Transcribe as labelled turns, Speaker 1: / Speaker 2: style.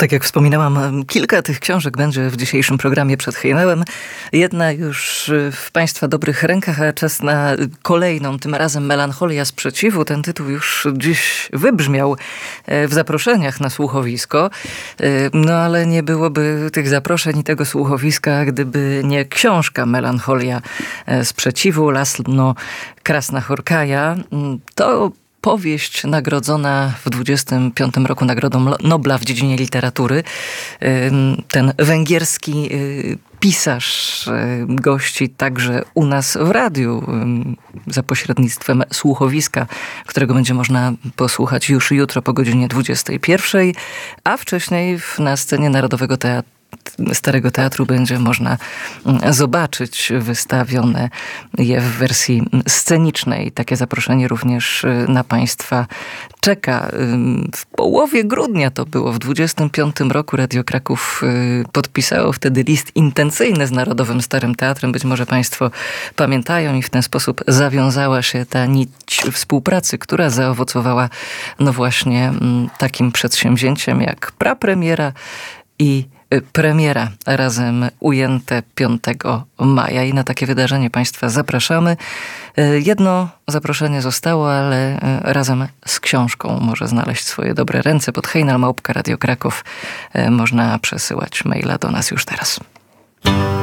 Speaker 1: Tak jak wspominałam, kilka tych książek będzie w dzisiejszym programie przed Hejnałem. Jedna już w Państwa dobrych rękach, a czas na kolejną, tym razem Melancholia Sprzeciwu. Ten tytuł już dziś wybrzmiał w zaproszeniach na słuchowisko. No ale nie byłoby tych zaproszeń i tego słuchowiska, gdyby nie książka Melancholia Sprzeciwu Laszlo Krasznahorkaja. To powieść nagrodzona w 25 roku Nagrodą Nobla w dziedzinie literatury. Ten węgierski pisarz gości także u nas w radiu za pośrednictwem słuchowiska, którego będzie można posłuchać już jutro po godzinie 21, a wcześniej na scenie Narodowego Starego Teatru będzie można zobaczyć wystawione je w wersji scenicznej. Takie zaproszenie również na Państwa czeka. W połowie grudnia to było, w 25 roku Radio Kraków podpisało wtedy list intencyjny z Narodowym Starym Teatrem. Być może Państwo pamiętają i w ten sposób zawiązała się ta nić współpracy, która zaowocowała no właśnie takim przedsięwzięciem jak prapremiera i premiera razem ujęte 5 maja i na takie wydarzenie Państwa zapraszamy. Jedno zaproszenie zostało, ale razem z książką może znaleźć swoje dobre ręce. Pod hejnal@radiokraków można przesyłać maila do nas już teraz.